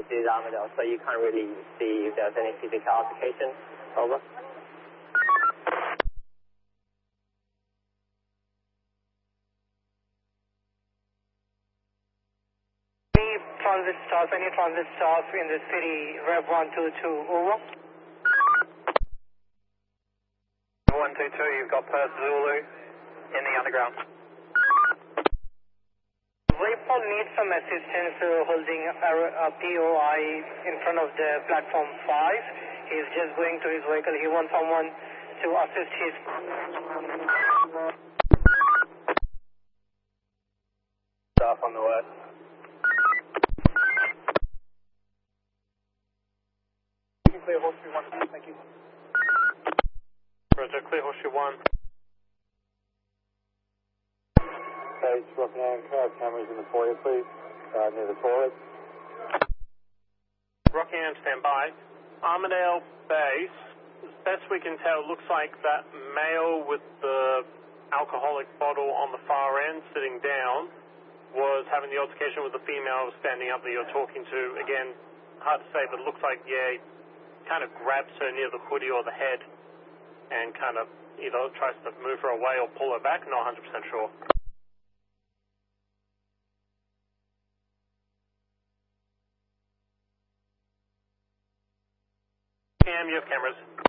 is Armadale, so you can't really see if there's any physical altercation. Over. Any transit staff in the city, Rev 122, over. 122, you've got Perth Zulu in the underground. Raipal needs some assistance holding a POI in front of the platform 5. He's just going to his vehicle. He wants someone to assist his... Staff on the way. Clear Horseshoe 1, thank you. Roger, clear Horseshoe 1. Page, Rockingham, cameras in the foyer, please, near the toilet. Rockingham, stand by. Armadale Base, as best we can tell, looks like that male with the alcoholic bottle on the far end sitting down was having the altercation with the female standing up that you're talking to. Again, hard to say, but it looks like, yeah, kind of grabs her near the hoodie or the head and kind of either tries to move her away or pull her back, not 100% sure. Cam, you have cameras.